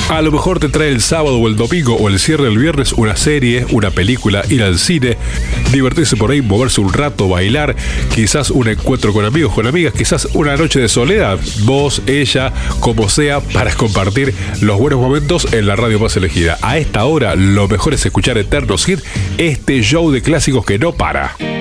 A lo mejor te trae el sábado o el domingo o el cierre del viernes una serie, una película, ir al cine, divertirse por ahí, moverse un rato, bailar, quizás un encuentro con amigos, con amigas, quizás una noche de soledad, vos, ella, como sea, para compartir los buenos momentos en la radio más elegida. A esta hora, lo mejor es escuchar Eternos Hit, este show de clásicos que no para.